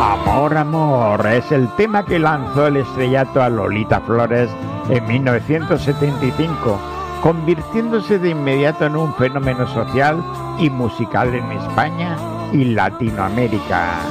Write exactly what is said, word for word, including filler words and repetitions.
Amor, amor, es el tema que lanzó el estrellato a Lolita Flores en mil novecientos setenta y cinco, convirtiéndose de inmediato en un fenómeno social y musical en España y Latinoamérica.